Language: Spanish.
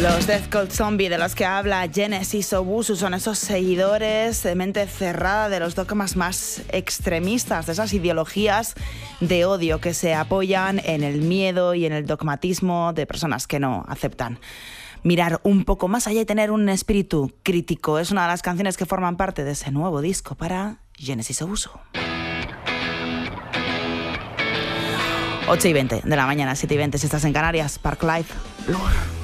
Los Death Cult Zombie de los que habla Genesis Owusu son esos seguidores de mente cerrada de los dogmas más extremistas, de esas ideologías de odio que se apoyan en el miedo y en el dogmatismo de personas que no aceptan mirar un poco más allá y tener un espíritu crítico. Es una de las canciones que forman parte de ese nuevo disco para Genesis Owusu. 8:20 de la mañana, 7:20 si estás en Canarias. Park Life, Blur.